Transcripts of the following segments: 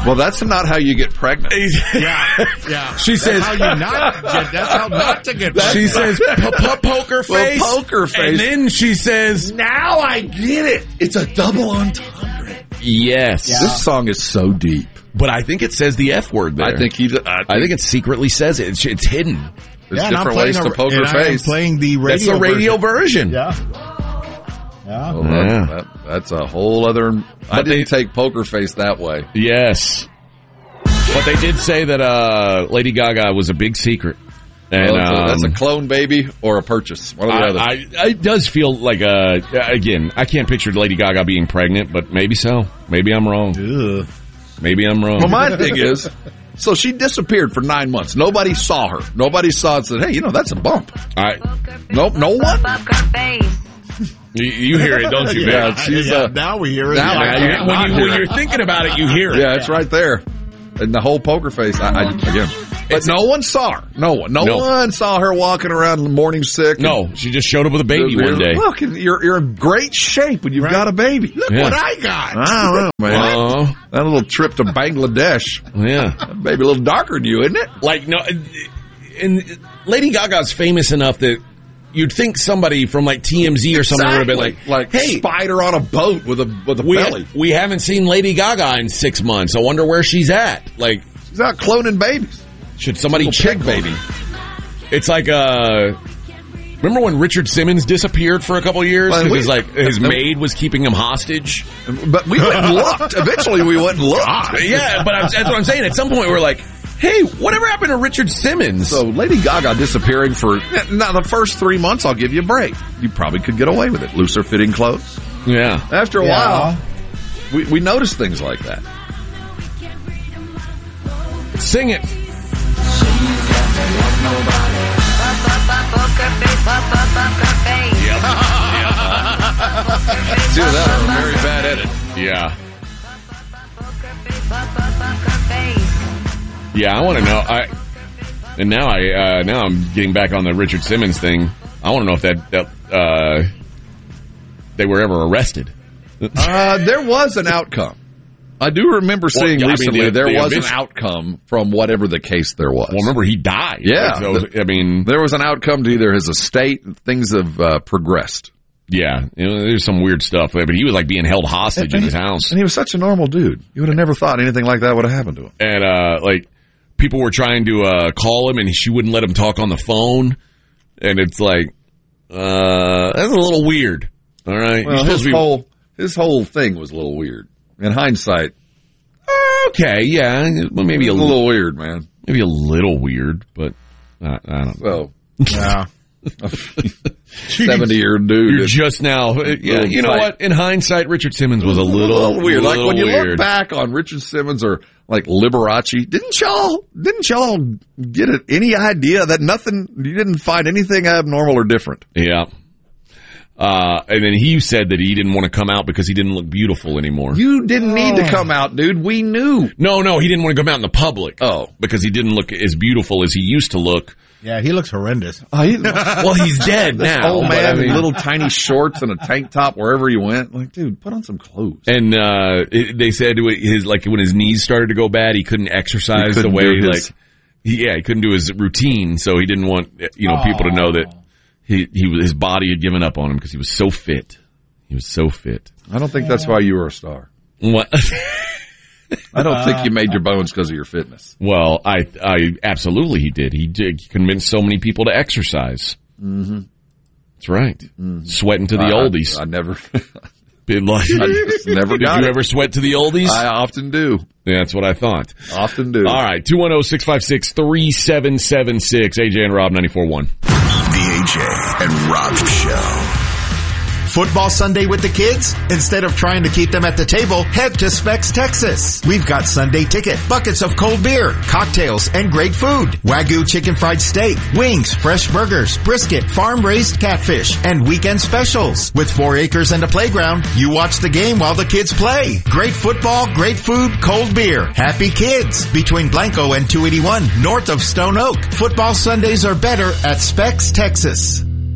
Well, that's not how you get pregnant. Yeah. She says, that's how not to get pregnant. She says, poker face. Well, poker face. And then she says, Now I get it. It's a double entendre. yes. This song is so deep. But I think it says the F word there. I think it secretly says it. It's hidden. There's different ways to poker face. I'm playing the radio That's the radio version. Yeah. Well, that's a whole other... I didn't take poker face that way. Yes. But they did say that Lady Gaga was a big secret. And that's a clone baby or a purchase. One or the other. It does feel like again, I can't picture Lady Gaga being pregnant, but maybe so. Maybe I'm wrong. Ugh. Maybe I'm wrong. Well, my thing is, so she disappeared for 9 months. Nobody saw her. Nobody saw it and said, hey, that's a bump. Nope, no one. You hear it, don't you, man? Now we hear it. When you're thinking about it, you hear it. Yeah, it's right there. And the whole poker face, again. But no one saw her. No one saw her walking around in the morning sick. No, she just showed up with a baby one day. Look, you're in great shape when you've got a baby. Look what I got. I don't know, man. That little trip to Bangladesh. Yeah. That baby a little darker than you, isn't it? Like, no, and Lady Gaga's famous enough that you'd think somebody from like TMZ or something would have been like, hey, Spider on a boat with a belly. We haven't seen Lady Gaga in 6 months. I wonder where she's at. Like, she's out cloning babies. Should somebody check, baby? It's like, remember when Richard Simmons disappeared for a couple of years? Because his maid was keeping him hostage. But we went and looked. Eventually we went and looked. Yeah, but that's what I'm saying. At some point we're like, hey, whatever happened to Richard Simmons? So Lady Gaga disappearing for, now the first 3 months, I'll give you a break. You probably could get away with it. Looser fitting clothes. Yeah. After a while, we notice things like that. Sing it. It's either that or a very bad edit. Yeah. Yeah, I want to know. Now I'm getting back on the Richard Simmons thing. I want to know if that they were ever arrested. There was an outcome. I do remember seeing recently there was an outcome from whatever the case there was. Well, remember, he died. Yeah. There was an outcome to either his estate. Things have progressed. Yeah. There's some weird stuff. But he was like being held hostage in his house. And he was such a normal dude. You would have never thought anything like that would have happened to him. And, people were trying to call him, and she wouldn't let him talk on the phone. And it's like, that's a little weird. All right. Well, his whole thing was a little weird. In hindsight. Okay, yeah. Well, maybe a little weird, man. Maybe a little weird, but I don't know. Yeah. 70-year-old dude. You're just now. Yeah, you know what? In hindsight, Richard Simmons was a little weird. Like when you weird. look back on Richard Simmons or like Liberace, didn't y'all get any idea that you didn't find anything abnormal or different? Yeah. And then he said that he didn't want to come out because he didn't look beautiful anymore. You didn't need to come out, dude. We knew. No, he didn't want to come out in the public. Oh. Because he didn't look as beautiful as he used to look. Yeah, he looks horrendous. Well, he's dead now. Old man in little tiny shorts and a tank top wherever he went. Like, dude, put on some clothes. And they said when his knees started to go bad, he couldn't exercise the way he couldn't do his routine, so he didn't want people to know that his body had given up on him because he was so fit. He was so fit. I don't think that's why you were a star. What? I don't think you made your bones because of your fitness. Well, I absolutely he did. He convinced so many people to exercise. Mm-hmm. That's right. Mm-hmm. Sweating to the oldies. I never. I just never got Did you ever sweat to the oldies? I often do. Yeah, that's what I thought. Often do. All right, 210-656-3776. AJ and Rob 94.1. The AJ and Rob Show. Football Sunday with the kids? Instead of trying to keep them at the table, head to Specs, Texas. We've got Sunday ticket, buckets of cold beer, cocktails, and great food. Wagyu chicken fried steak, wings, fresh burgers, brisket, farm-raised catfish, and weekend specials. With 4 acres and a playground, you watch the game while the kids play. Great football, great food, cold beer. Happy kids. Between Blanco and 281, north of Stone Oak. Football Sundays are better at Specs, Texas.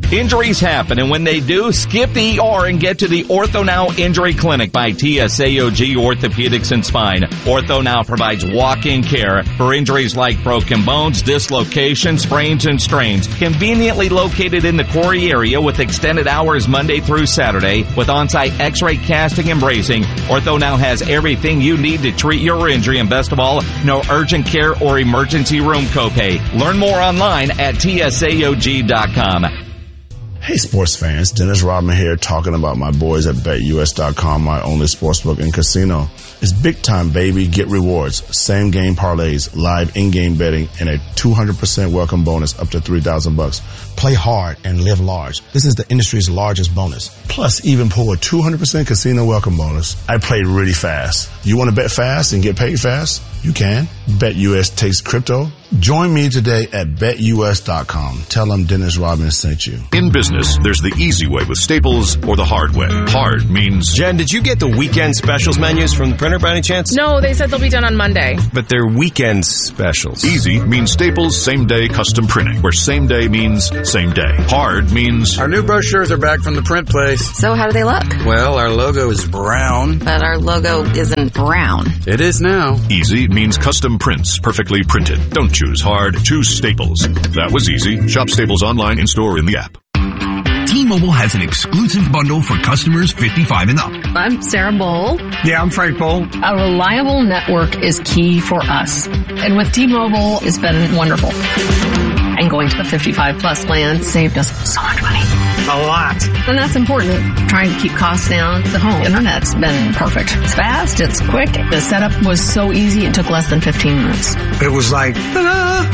Injuries happen, and when they do, skip the ER and get to the OrthoNow Injury Clinic by TSAOG Orthopedics and Spine. OrthoNow provides walk-in care for injuries like broken bones, dislocations, sprains, and strains. Conveniently located in the Quarry area with extended hours Monday through Saturday with on-site x-ray casting and bracing, OrthoNow has everything you need to treat your injury, and best of all, no urgent care or emergency room copay. Learn more online at tsaog.com. Hey sports fans, Dennis Rodman here talking about my boys at BetUS.com, my only sportsbook and casino. It's big time, baby. Get rewards, same game parlays, live in-game betting, and a 200% welcome bonus up to $3,000. Play hard and live large. This is the industry's largest bonus. Plus, even pull a 200% casino welcome bonus. I played really fast. You want to bet fast and get paid fast? You can. BetUS takes crypto. Join me today at BetUS.com. Tell them Dennis Rodman sent you. In business, there's the easy way with Staples or the hard way. Hard means... Jen, did you get the weekend specials menus from the printer by any chance? No, they said they'll be done on Monday. But they're weekend specials. Easy means Staples same-day custom printing, where same day means same day. Hard means... Our new brochures are back from the print place. So how do they look? Well, our logo is brown. But our logo isn't brown. It is now. Easy means custom prints, perfectly printed. Don't choose hard, choose Staples. That was easy. Shop Staples online, in-store, in the app. T-Mobile has an exclusive bundle for customers 55 and up. I'm Sarah Bowl. Yeah, I'm Frank Bowl. A reliable network is key for us. And with T-Mobile, it's been wonderful. And going to the 55 plus plan saved us so much money. A lot. And that's important. Trying to keep costs down. The home internet's been perfect. It's fast. It's quick. The setup was so easy. It took less than 15 minutes. It was like, ta-da!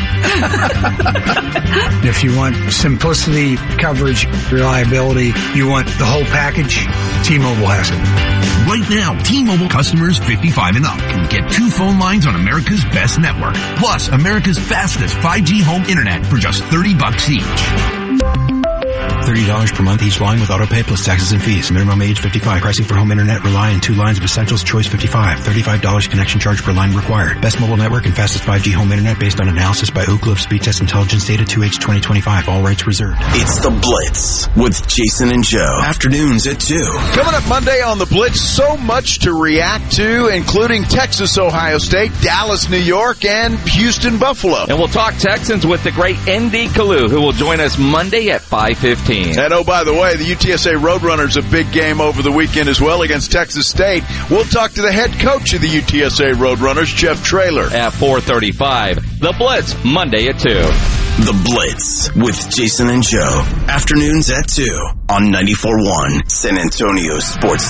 If you want simplicity, coverage, reliability, you want the whole package, T-Mobile has it. Right now, T-Mobile customers 55 and up can get 2 phone lines on America's best network. Plus, America's fastest 5G home internet for just $30 each. $30 per month each line with auto pay plus taxes and fees. Minimum age 55. Pricing for home internet rely on 2 lines of essentials. Choice 55. $35 connection charge per line required. Best mobile network and fastest 5G home internet based on analysis by Ookla of Speed Test Intelligence data 2H 2025. All rights reserved. It's The Blitz with Jason and Joe. Afternoons at 2. Coming up Monday on The Blitz, so much to react to, including Texas, Ohio State, Dallas, New York, and Houston, Buffalo. And we'll talk Texans with the great ND Kalu, who will join us Monday at 5:15. And oh, by the way, the UTSA Roadrunners, a big game over the weekend as well against Texas State. We'll talk to the head coach of the UTSA Roadrunners, Jeff Traylor. At 4:35. The Blitz, Monday at 2. The Blitz with Jason and Joe. Afternoons at 2 on 94.1 San Antonio Sports